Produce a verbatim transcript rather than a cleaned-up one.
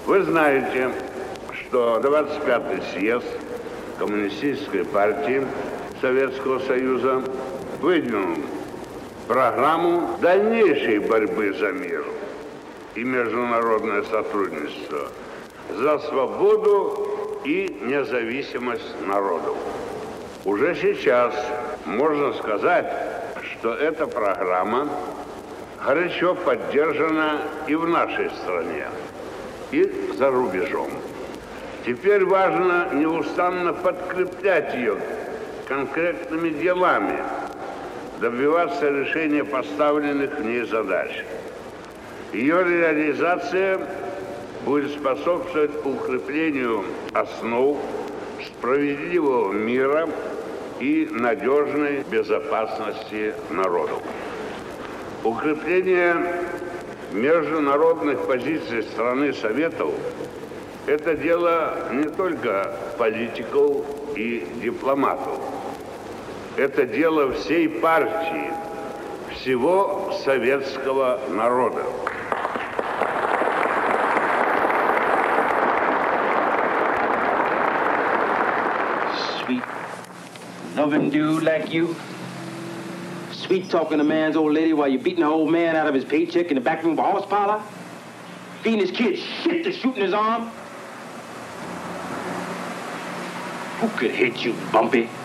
Вы знаете, что двадцать пятый съезд Коммунистической партии Советского Союза выдвинул программу дальнейшей борьбы за мир и международное сотрудничество, за свободу и независимость народов. Уже сейчас можно сказать, что эта программа горячо поддержана и в нашей стране, и за рубежом. Теперь важно неустанно подкреплять ее конкретными делами, добиваться решения поставленных в ней задач. Ее реализация будет способствовать укреплению основ справедливого мира и надежной безопасности народов. Укрепление международных позиций страны Советов – это дело не только политиков и дипломатов. Это дело всей партии, всего советского народа. Sweet, loving dude like you. Sweet talking to man's old lady while you're beating the old man out of his paycheck in the back room of a horse parlor. Feeding his kid shit to shoot in his arm. Who could hit you, Bumpy?